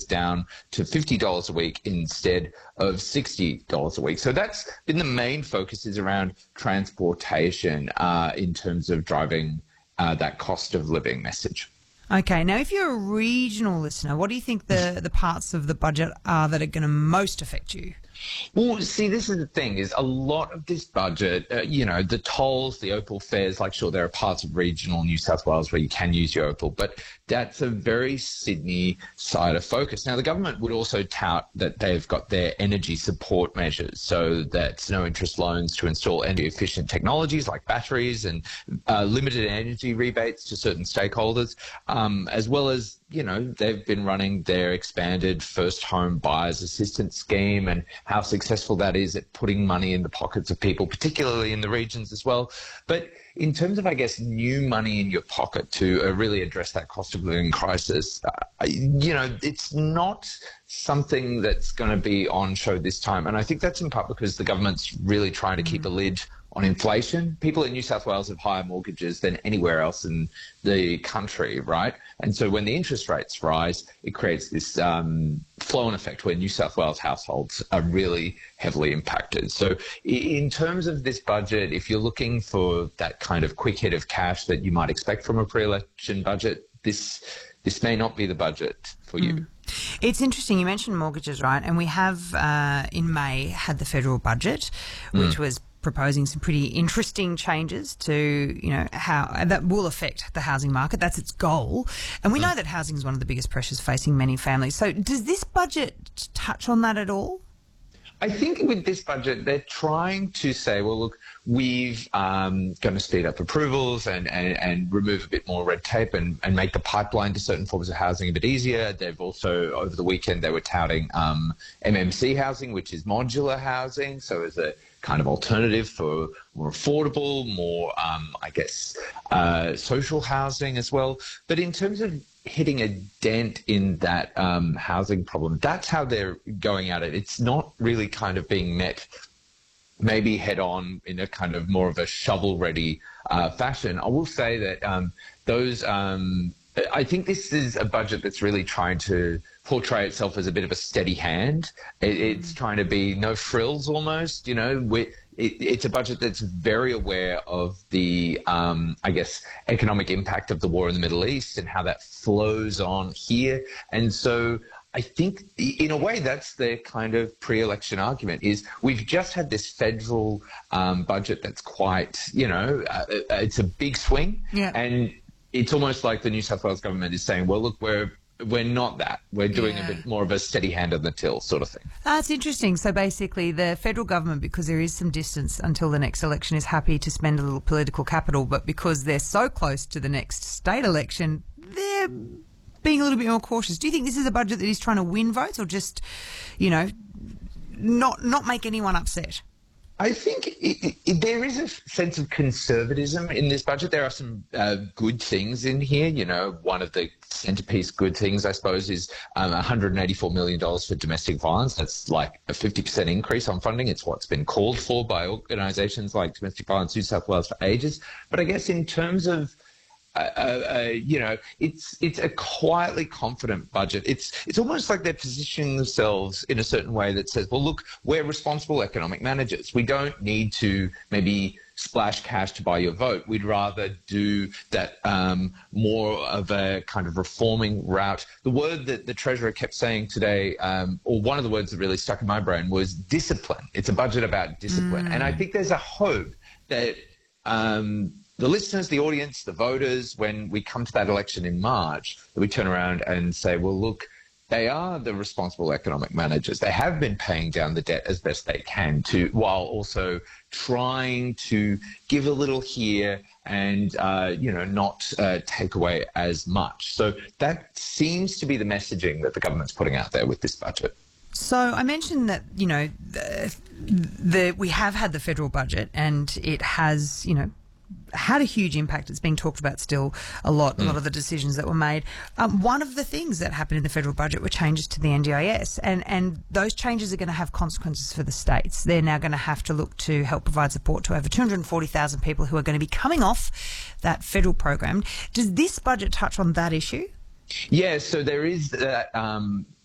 down to $50 a week instead of $60 a week. So that's been the main focus, is around transportation in terms of driving that cost of living message. Okay, now if you're a regional listener, what do you think the parts of the budget are that are going to most affect you? Well, see, this is the thing, is a lot of this budget, the tolls, the Opal fares, like, sure, there are parts of regional New South Wales where you can use your Opal, but that's a very Sydney side of focus. Now, the government would also tout that they've got their energy support measures, so that's no interest loans to install energy efficient technologies like batteries, and limited energy rebates to certain stakeholders, as well as, they've been running their expanded first home buyers assistance scheme, and how successful that is at putting money in the pockets of people, particularly in the regions as well. But in terms of, I guess, new money in your pocket to really address that cost of living crisis, it's not something that's going to be on show this time. And I think that's in part because the government's really trying to keep a lid on inflation. People in New South Wales have higher mortgages than anywhere else in the country, right? And so when the interest rates rise, it creates this flow-on effect where New South Wales households are really heavily impacted. So in terms of this budget, if you're looking for that kind of quick hit of cash that you might expect from a pre-election budget, this may not be the budget for you. It's interesting. You mentioned mortgages, right? And we have in May had the federal budget, which was proposing some pretty interesting changes to, how that will affect the housing market. That's its goal. And we know that housing is one of the biggest pressures facing many families. So does this budget touch on that at all? I think with this budget, they're trying to say, well, look, we've going to speed up approvals and remove a bit more red tape and make the pipeline to certain forms of housing a bit easier. They've also, over the weekend, they were touting MMC housing, which is modular housing. So as a kind of alternative for more affordable, more, social housing as well. But in terms of hitting a dent in that housing problem, that's how they're going at it. It's not really kind of being met maybe head on in a kind of more of a shovel-ready fashion. I will say that I think this is a budget that's really trying to portray itself as a bit of a steady hand. It's trying to be no frills almost, It's a budget that's very aware of the, economic impact of the war in the Middle East and how that flows on here. And so I think, in a way, that's their kind of pre-election argument, is we've just had this federal budget that's quite, it's a big swing. Yeah. And it's almost like the New South Wales government is saying, well, look, we're not that. We're doing a bit more of a steady hand on the till sort of thing. That's interesting. So basically the federal government, because there is some distance until the next election, is happy to spend a little political capital, but because they're so close to the next state election, they're being a little bit more cautious. Do you think this is a budget that is trying to win votes, or just, not make anyone upset? I think there is a sense of conservatism in this budget. There are some good things in here. One of the centerpiece good things, I suppose, is $184 million for domestic violence. That's like a 50% increase on funding. It's what's been called for by organisations like Domestic Violence New South Wales for ages. But I guess in terms of it's a quietly confident budget. It's almost like they're positioning themselves in a certain way that says, well, look, we're responsible economic managers. We don't need to maybe splash cash to buy your vote. We'd rather do that more of a kind of reforming route. The word that the Treasurer kept saying today, or one of the words that really stuck in my brain, was discipline. It's a budget about discipline. And I think there's a hope that the listeners, the audience, the voters, when we come to that election in March, that we turn around and say, well, look, they are the responsible economic managers. They have been paying down the debt as best they can, while also trying to give a little here and, not take away as much. So that seems to be the messaging that the government's putting out there with this budget. So I mentioned that, we have had the federal budget, and it has, had a huge impact. It's being talked about still a lot of the decisions that were made. One of the things that happened in the federal budget were changes to the NDIS, and those changes are going to have consequences for the states. They're now going to have to look to help provide support to over 240,000 people who are going to be coming off that federal program. Does this budget touch on that issue? Yeah, so there is that